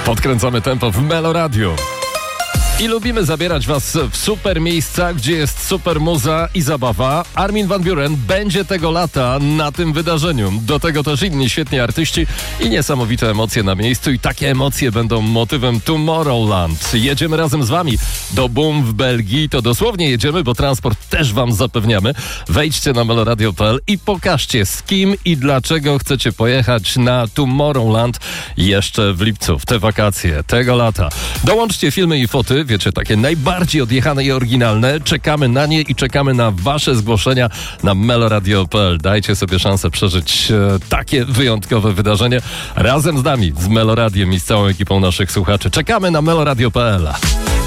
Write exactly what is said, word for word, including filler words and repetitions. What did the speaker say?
Podkręcamy tempo w Melo Radio. I lubimy zabierać was w super miejsca, gdzie jest super muza i zabawa. Armin van Buuren będzie tego lata na tym wydarzeniu. Do tego też inni świetni artyści i niesamowite emocje na miejscu. I takie emocje będą motywem Tomorrowland. Jedziemy razem z wami do Boom w Belgii. To dosłownie jedziemy, bo transport też wam zapewniamy. Wejdźcie na meloradio kropka p l i pokażcie, z kim i dlaczego chcecie pojechać na Tomorrowland jeszcze w lipcu, w te wakacje tego lata. Dołączcie filmy i foty, wiecie, takie najbardziej odjechane i oryginalne. Czekamy na nie i czekamy na wasze zgłoszenia na meloradio kropka p l. Dajcie sobie szansę przeżyć e, takie wyjątkowe wydarzenie razem z nami, z Meloradiem i z całą ekipą naszych słuchaczy. Czekamy na meloradio kropka p l.